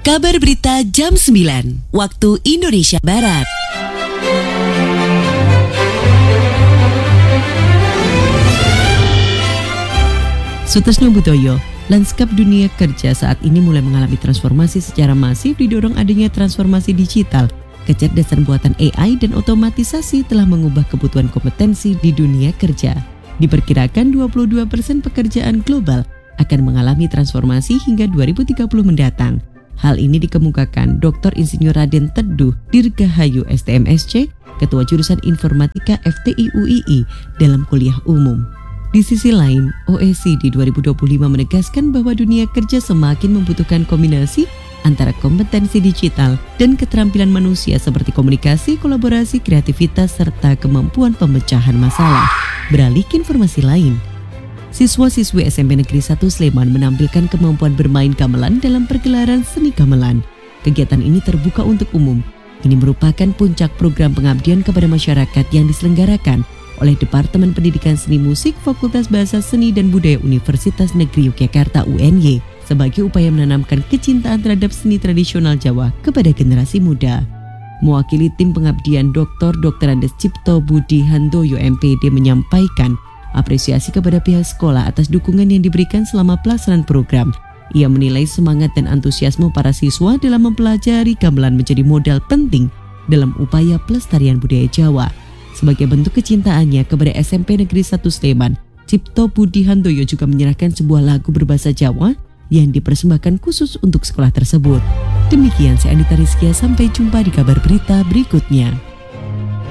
Kabar Berita Jam 9, waktu Indonesia Barat. Sutasno Butoyo, lanskap dunia kerja saat ini mulai mengalami transformasi secara masif didorong adanya transformasi digital. Kecerdasan buatan AI dan otomatisasi telah mengubah kebutuhan kompetensi di dunia kerja. Diperkirakan 22% pekerjaan global akan mengalami transformasi hingga 2030 mendatang. Hal ini dikemukakan Dr. Insinyur Raden Teduh Dirgahayu STMSC, Ketua Jurusan Informatika FTI UII dalam kuliah umum. Di sisi lain, OECD 2025 menegaskan bahwa dunia kerja semakin membutuhkan kombinasi antara kompetensi digital dan keterampilan manusia seperti komunikasi, kolaborasi, kreativitas, serta kemampuan pemecahan masalah. Beralih ke informasi lain, siswa-siswi SMP Negeri 1 Sleman menampilkan kemampuan bermain gamelan dalam pergelaran seni gamelan. Kegiatan ini terbuka untuk umum. Ini merupakan puncak program pengabdian kepada masyarakat yang diselenggarakan oleh Departemen Pendidikan Seni Musik Fakultas Bahasa Seni dan Budaya Universitas Negeri Yogyakarta UNY sebagai upaya menanamkan kecintaan terhadap seni tradisional Jawa kepada generasi muda. Mewakili tim pengabdian Dr. Andes Cipto Budi Handoyo MPD menyampaikan apresiasi kepada pihak sekolah atas dukungan yang diberikan selama pelaksanaan program. Ia menilai semangat dan antusiasme para siswa dalam mempelajari gamelan menjadi modal penting dalam upaya pelestarian budaya Jawa. Sebagai bentuk kecintaannya kepada SMP Negeri 1 Sleman, Cipto Budi Handoyo juga menyerahkan sebuah lagu berbahasa Jawa yang dipersembahkan khusus untuk sekolah tersebut. Demikian saya Anita Rizkia, sampai jumpa di kabar berita berikutnya.